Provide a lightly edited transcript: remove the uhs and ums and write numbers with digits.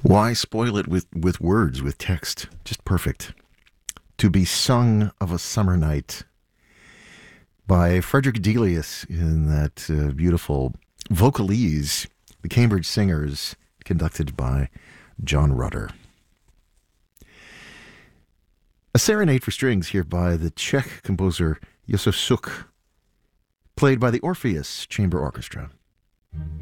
Why spoil it with words, with text? Just perfect. To be sung of a summer night by Frederick Delius in that beautiful vocalese, the Cambridge Singers, conducted by John Rutter. A serenade for strings here by the Czech composer Josef Suk, played by the Orpheus Chamber Orchestra.